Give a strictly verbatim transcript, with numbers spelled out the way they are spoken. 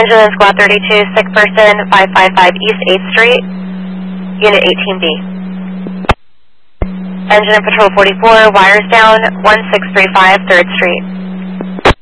Engine in Squad thirty-two, sick person, five five five East eighth Street, Unit eighteen B. Engine in Patrol forty-four, wires down, one six three five third Street.